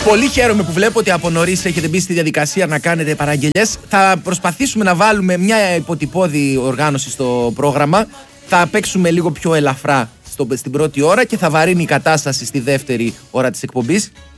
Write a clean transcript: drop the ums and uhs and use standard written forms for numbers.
Πολύ χαίρομαι που βλέπω ότι από νωρίς έχετε μπει στη διαδικασία να κάνετε παραγγελιές. Θα προσπαθήσουμε να βάλουμε μια υποτυπώδη οργάνωση στο πρόγραμμα. Θα παίξουμε λίγο πιο ελαφρά στην πρώτη ώρα και θα βαρύνει η κατάσταση στη δεύτερη ώρα της εκπομπής.